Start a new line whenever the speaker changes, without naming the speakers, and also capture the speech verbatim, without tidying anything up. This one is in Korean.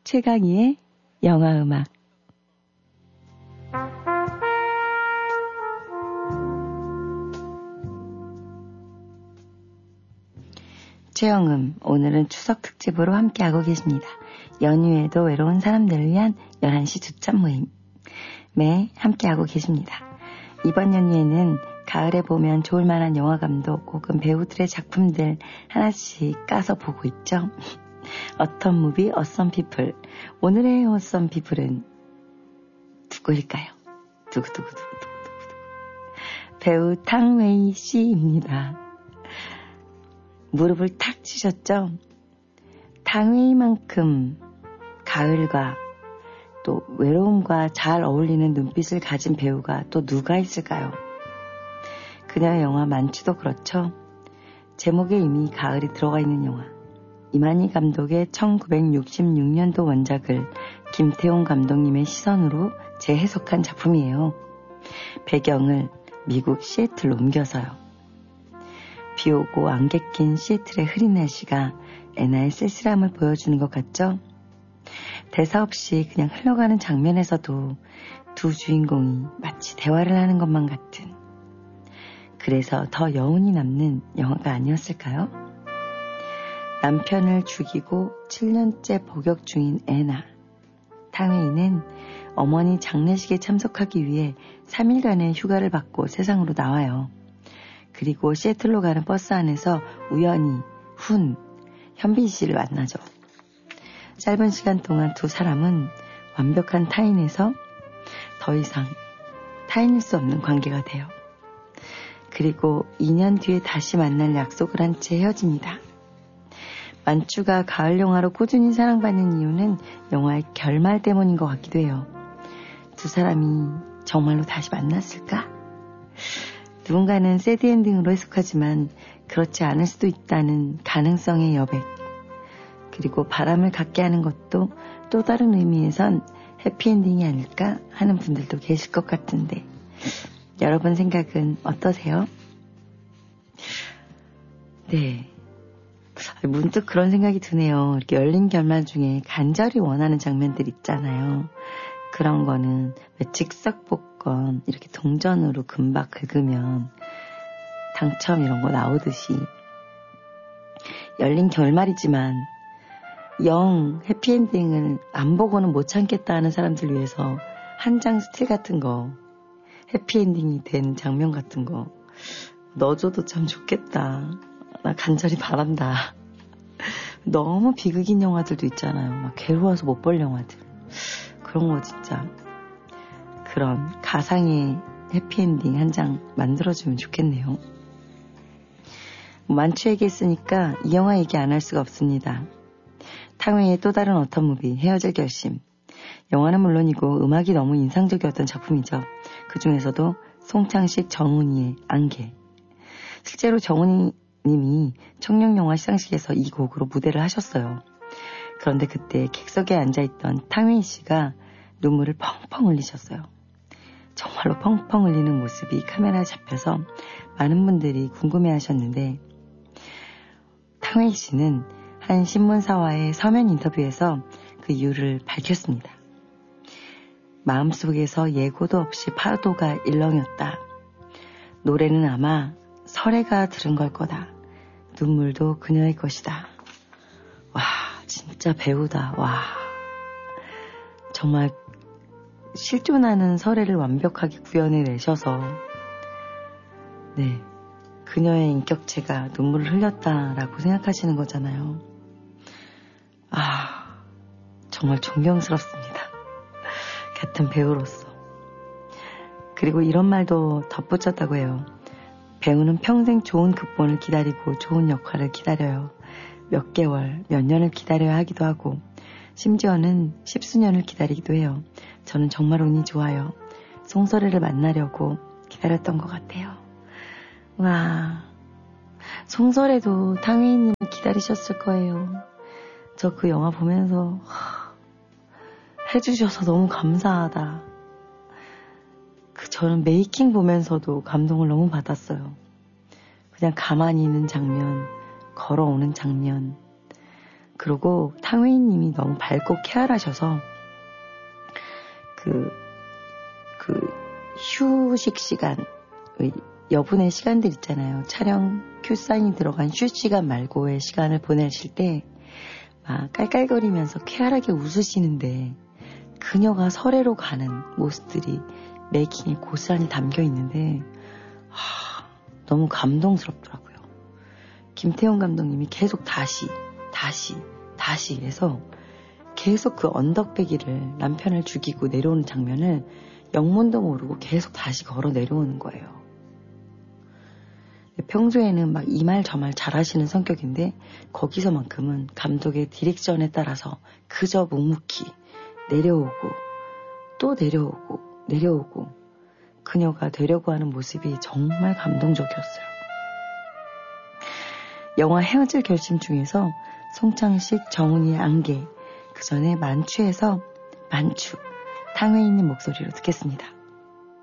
최강희의 영화음악. 최영음, 오늘은 추석 특집으로 함께하고 계십니다. 연휴에도 외로운 사람들을 위한 열한 시 두점 모임. 매 함께하고 계십니다. 이번 연휴에는 가을에 보면 좋을 만한 영화 감독 혹은 배우들의 작품들 하나씩 까서 보고 있죠. 어떤 무비, 어썸 피플. 오늘의 어썸 피플은 누구일까요? 두구두구두구두구두구. 배우 탕웨이 씨입니다. 무릎을 탁 치셨죠? 탕웨이만큼 가을과 또 외로움과 잘 어울리는 눈빛을 가진 배우가 또 누가 있을까요? 그녀의 영화 만추도 그렇죠. 제목에 이미 가을이 들어가 있는 영화. 이만희 감독의 천구백육십육 년도 원작을 김태용 감독님의 시선으로 재해석한 작품이에요. 배경을 미국 시애틀로 옮겨서요. 비오고 안개 낀 시애틀의 흐린 날씨가 애나의 쓸쓸함을 보여주는 것 같죠? 대사 없이 그냥 흘러가는 장면에서도 두 주인공이 마치 대화를 하는 것만 같은, 그래서 더 여운이 남는 영화가 아니었을까요? 남편을 죽이고 칠 년째 복역 중인 애나. 탕웨이는 어머니 장례식에 참석하기 위해 삼 일간의 휴가를 받고 세상으로 나와요. 그리고 시애틀로 가는 버스 안에서 우연히 훈, 현빈 씨를 만나죠. 짧은 시간 동안 두 사람은 완벽한 타인에서 더 이상 타인일 수 없는 관계가 돼요. 그리고 이 년 뒤에 다시 만날 약속을 한 채 헤어집니다. 만추가 가을 영화로 꾸준히 사랑받는 이유는 영화의 결말 때문인 것 같기도 해요. 두 사람이 정말로 다시 만났을까? 누군가는 새드엔딩으로 해석하지만 그렇지 않을 수도 있다는 가능성의 여백. 그리고 바람을 갖게 하는 것도 또 다른 의미에선 해피엔딩이 아닐까 하는 분들도 계실 것 같은데, 여러분 생각은 어떠세요? 네. 문득 그런 생각이 드네요. 이렇게 열린 결말 중에 간절히 원하는 장면들 있잖아요. 그런 거는 왜 즉석복권 이렇게 동전으로 금박 긁으면 당첨 이런 거 나오듯이 열린 결말이지만 영 해피엔딩을 안 보고는 못 참겠다 하는 사람들 위해서 한 장 스틸 같은 거, 해피엔딩이 된 장면 같은 거 넣어줘도 참 좋겠다. 나 간절히 바란다. 너무 비극인 영화들도 있잖아요. 막 괴로워서 못 볼 영화들. 그런 거 진짜 그런 가상의 해피엔딩 한 장 만들어주면 좋겠네요. 만추 얘기했으니까 이 영화 얘기 안 할 수가 없습니다. 탕웨이의 또 다른 어떤 무비, 헤어질 결심. 영화는 물론이고 음악이 너무 인상적이었던 작품이죠. 그 중에서도 송창식, 정훈이의 안개. 실제로 정훈이 님이 청룡영화 시상식에서 이 곡으로 무대를 하셨어요. 그런데 그때 객석에 앉아있던 탕웨이 씨가 눈물을 펑펑 흘리셨어요. 정말로 펑펑 흘리는 모습이 카메라에 잡혀서 많은 분들이 궁금해하셨는데, 탕웨이 씨는 한 신문사와의 서면 인터뷰에서 그 이유를 밝혔습니다. 마음속에서 예고도 없이 파도가 일렁였다. 노래는 아마 설애가 들은 걸 거다. 눈물도 그녀의 것이다. 와, 진짜 배우다. 와, 정말 실존하는 설애를 완벽하게 구현해내셔서 네, 그녀의 인격체가 눈물을 흘렸다라고 생각하시는 거잖아요. 아, 정말 존경스럽습니다. 같은 배우로서. 그리고 이런 말도 덧붙였다고 해요. 배우는 평생 좋은 극본을 기다리고 좋은 역할을 기다려요. 몇 개월, 몇 년을 기다려야 하기도 하고, 심지어는 십수년을 기다리기도 해요. 저는 정말 운이 좋아요. 송설애를 만나려고 기다렸던 것 같아요. 와, 송설애도 탕웨이님을 기다리셨을 거예요. 저 그 영화 보면서 하, 해주셔서 너무 감사하다. 그 저는 메이킹 보면서도 감동을 너무 받았어요. 그냥 가만히 있는 장면, 걸어오는 장면, 그리고 탕웨이님이 너무 밝고 쾌활하셔서 그, 그 휴식 시간, 여분의 시간들 있잖아요. 촬영 큐사인이 들어간 휴 시간 말고의 시간을 보내실 때 막 깔깔거리면서 쾌활하게 웃으시는데 그녀가 설애로 가는 모습들이 메이킹에 고스란히 담겨 있는데 하, 너무 감동스럽더라고요. 김태형 감독님이 계속 다시 다시 다시 해서 계속 그 언덕배기를 남편을 죽이고 내려오는 장면을 영문도 모르고 계속 다시 걸어 내려오는 거예요. 평소에는 막 이 말 저 말 잘하시는 성격인데 거기서만큼은 감독의 디렉션에 따라서 그저 묵묵히 내려오고 또 내려오고 내려오고 그녀가 되려고 하는 모습이 정말 감동적이었어요. 영화 헤어질 결심 중에서 송창식, 정훈이의 안개, 그 전에 만추에서 만추, 탕웨이 있는 목소리로 듣겠습니다.